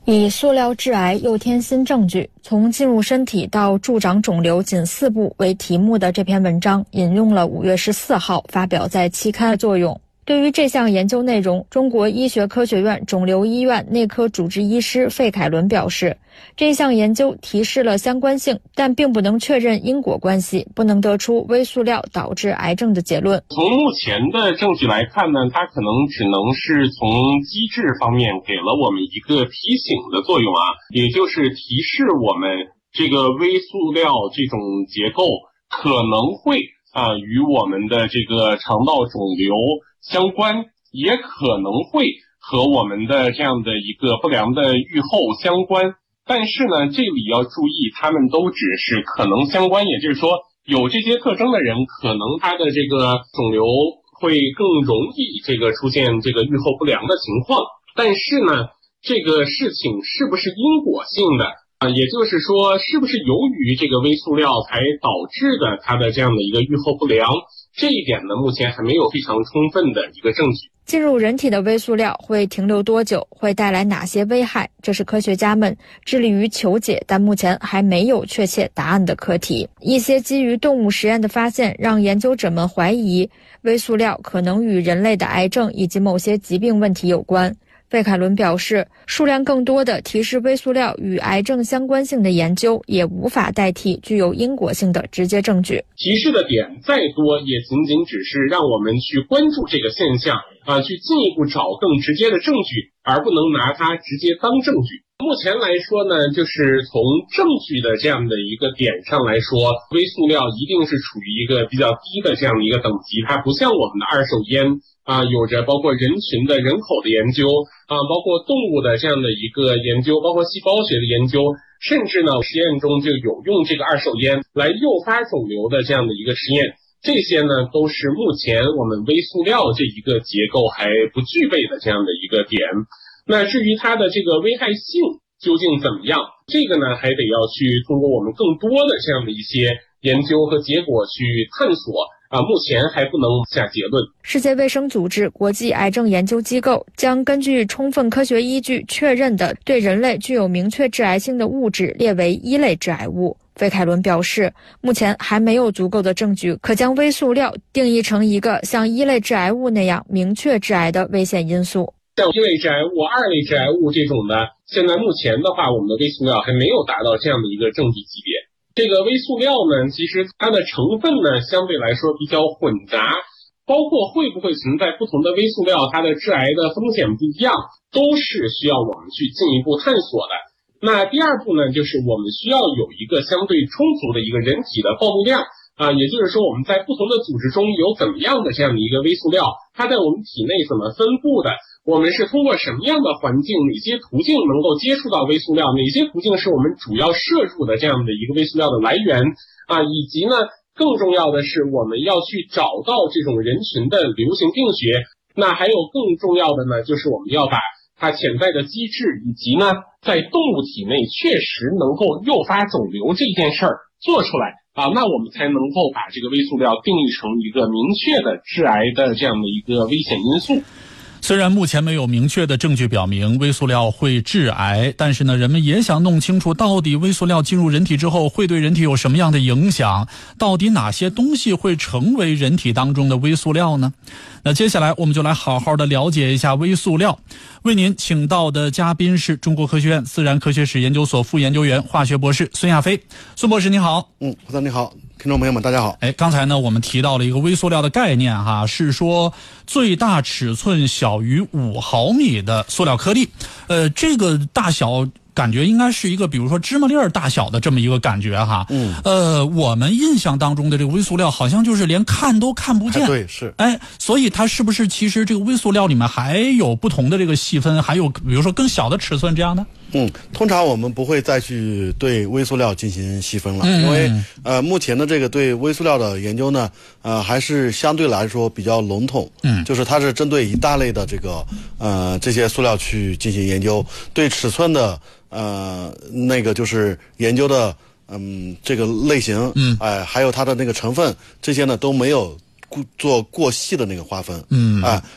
以塑料致癌又添新证据，从进入身体到助长肿瘤仅4步为题目的这篇文章引用了5月14号发表在期刊的作用。对于这项研究内容，中国医学科学院肿瘤医院内科主治医师费凯伦表示，这项研究提示了相关性，但并不能确认因果关系，不能得出微塑料导致癌症的结论。 从目前的证据来看呢，它可能只能是从机制方面给了我们一个提醒的作用也就是提示我们这个微塑料这种结构可能会与我们的这个肠道肿瘤相关，也可能会和我们的这样的一个不良的预后相关。但是呢，这里要注意，他们都只是可能相关，也就是说有这些特征的人，可能他的这个肿瘤会更容易这个出现这个预后不良的情况。但是呢，这个事情是不是因果性的也就是说是不是由于这个微塑料才导致的它的这样的一个预后不良，这一点呢，目前还没有非常充分的一个证据。 进入人体的微塑料会停留多久，会带来哪些危害，这是科学家们致力于求解但目前还没有确切答案的课题。一些基于动物实验的发现让研究者们怀疑微塑料可能与人类的癌症以及某些疾病问题有关。费凯伦表示，数量更多的提示微塑料与癌症相关性的研究也无法代替具有因果性的直接证据。 提示的点再多，也仅仅只是让我们去关注这个现象去进一步找更直接的证据，而不能拿它直接当证据。目前来说呢，就是从证据的这样的一个点上来说，微塑料一定是处于一个比较低的这样的一个等级，它不像我们的二手烟有着包括人群的人口的研究包括动物的这样的一个研究，包括细胞学的研究，甚至呢实验中就有用这个二手烟来诱发肿瘤的这样的一个实验。这些呢都是目前我们微塑料这一个结构还不具备的这样的一个点。那至于它的这个危害性究竟怎么样，这个呢还得要去通过我们更多的这样的一些研究和结果去探索目前还不能下结论。 世界卫生组织国际癌症研究机构将根据充分科学依据确认的对人类具有明确致癌性的物质列为1类致癌物。费凯伦表示，目前还没有足够的证据可将微塑料定义成一个像1类致癌物那样明确致癌的危险因素。 像1类致癌物、2类致癌物这种的，现在目前的话，我们的微塑料还没有达到这样的一个证据级别。这个微塑料呢，其实它的成分呢相对来说比较混杂，包括会不会存在不同的微塑料，它的致癌的风险不一样，都是需要我们去进一步探索的。那第二步呢，就是我们需要有一个相对充足的一个人体的暴露量也就是说我们在不同的组织中有怎么样的这样的一个微塑料，它在我们体内怎么分布的，我们是通过什么样的环境，哪些途径能够接触到微塑料，哪些途径是我们主要摄入的这样的一个微塑料的来源以及呢更重要的是我们要去找到这种人群的流行病学。那还有更重要的呢，就是我们要把它潜在的机制以及呢在动物体内确实能够诱发肿瘤这件事儿做出来那我们才能够把这个微塑料定义成一个明确的致癌的这样的一个危险因素。 虽然目前没有明确的证据表明微塑料会致癌，但是呢，人们也想弄清楚到底微塑料进入人体之后会对人体有什么样的影响，到底哪些东西会成为人体当中的微塑料呢？那接下来我们就来好好的了解一下微塑料。为您请到的嘉宾是中国科学院自然科学史研究所副研究员、化学博士孙亚飞。孙博士你好。 胡总你好，听众朋友们大家好。 刚才呢我们提到了一个微塑料的概念是说最大尺寸小于5毫米的塑料颗粒。这个大小感觉应该是一个比如说芝麻粒儿大小的这么一个感觉我们印象当中的这个微塑料好像就是连看都看不见。 对，是。 所以它是不是其实这个微塑料里面还有不同的这个细分，还有比如说更小的尺寸这样的？ 通常我们不会再去对微塑料进行细分了，因为目前的这个对微塑料的研究呢还是相对来说比较笼统。就是它是针对一大类的这些塑料去进行研究，对尺寸的那个就是研究的这个类型还有它的那个成分，这些呢都没有做过细的那个划分。